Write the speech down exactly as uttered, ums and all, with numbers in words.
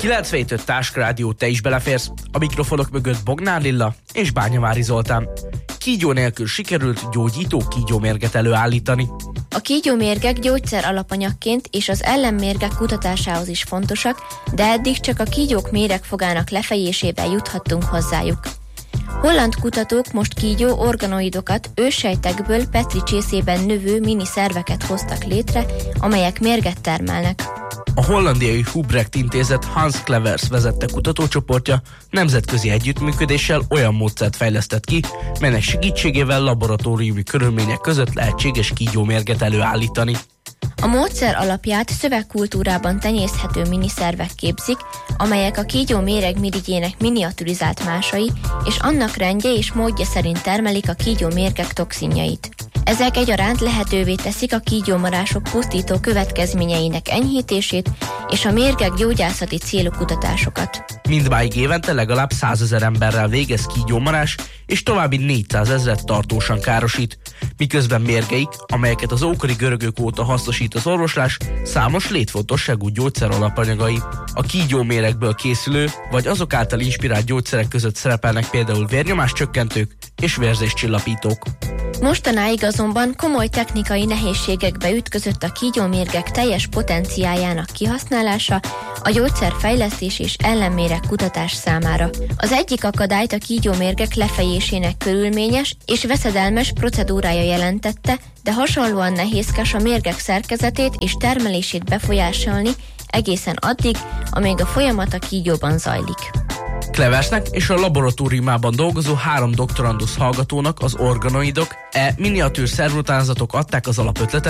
kilencvenhét öt Táskrádió, te is beleférsz. A mikrofonok mögött Bognár Lilla és Bányavári Zoltán. Kígyó nélkül sikerült gyógyító kígyómérget előállítani. A kígyómérgek gyógyszer alapanyagként és az ellenmérgek kutatásához is fontosak, de eddig csak a kígyók méregfogának lefejésével juthattunk hozzájuk. Holland kutatók most kígyó organoidokat őssejtekből Petri csészében növő mini szerveket hoztak létre, amelyek mérget termelnek. A hollandiai Hubrecht intézet Hans Clevers vezette kutatócsoportja nemzetközi együttműködéssel olyan módszert fejlesztett ki, melynek segítségével laboratóriumi körülmények között lehetséges kígyómérget előállítani. A módszer alapját szövegkultúrában tenyészhető miniszervek képzik, amelyek a kígyó méreg mirigyének miniaturizált másai, és annak rendje és módja szerint termelik a kígyó mérgek toxinjait. Ezek egyaránt lehetővé teszik a kígyómarások pusztító következményeinek enyhítését és a mérgek gyógyászati célú kutatásokat. Mindmáig évente legalább százezer emberrel végez kígyómarás, és további négyszázezret tartósan károsít, miközben mérgeik, amelyeket az ókori görögök óta hasznosít az orvoslás, számos létfontosságú gyógyszer alapanyagai. A kígyóméregből készülő, vagy azok által inspirált gyógyszerek között szerepelnek például vérnyomáscsökkentők és vérzéscsillapítók. Mostanáig azonban komoly technikai nehézségekbe ütközött a kígyómérgek teljes potenciáljának kihasználása a gyógyszerfejlesztés és ellenméreg kutatás számára. Az egyik akadályt a kígyómérgek lefejésének körülményes és veszedelmes procedúrája jelentette, de hasonlóan nehézkes a mérgek szerkezetét és termelését befolyásolni egészen addig, amíg a folyamat a kígyóban zajlik. Cleversnek és a laboratóriumában dolgozó három doktorandusz hallgatónak az organoidok, e miniatűr szervutánzatok adták az alapötletet,